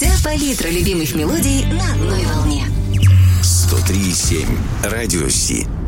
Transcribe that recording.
Вся палитра любимых мелодий на одной волне. 103,7 Радио Си.